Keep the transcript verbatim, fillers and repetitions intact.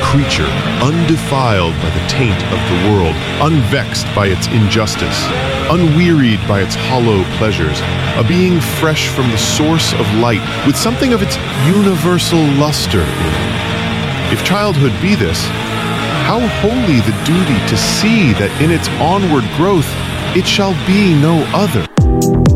creature undefiled by the taint of the world, unvexed by its injustice, unwearied by its hollow pleasures, a being fresh from the source of light, with something of its universal luster in it. If childhood be this, how holy the duty to see that in its onward growth it shall be no other.